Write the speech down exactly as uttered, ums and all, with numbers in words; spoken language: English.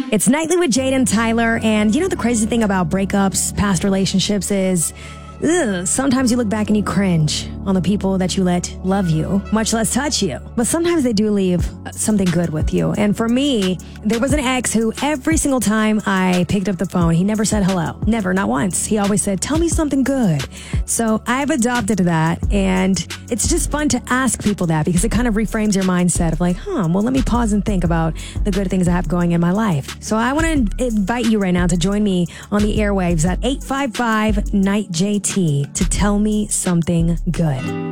It's Nightly with Jade and Tyler, and you know the crazy thing about breakups, past relationships is, ugh, sometimes you look back and you cringe on the people that you let love you, much less touch you. But sometimes they do leave something good with you. And for me, there was an ex who every single time I picked up the phone, he never said hello. Never, not once. He always said, tell me something good. So I've adopted that, and it's just fun to ask people that because it kind of reframes your mindset of like, huh, well, let me pause and think about the good things I have going in my life. So I want to invite you right now to join me on the airwaves at eight five five, N I G H J T to tell me something good.